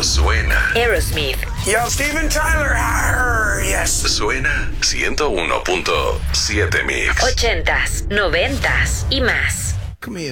suena. Aerosmith. Yo, Steven Tyler. Arr, yes. Suena 101.7 Mix. 80s, 90s y más. Come here.